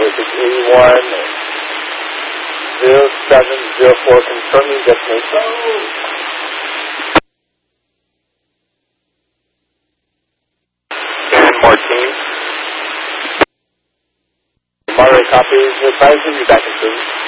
4681-0704, confirming destination. And Martine. Monterey copies, advising you back in service.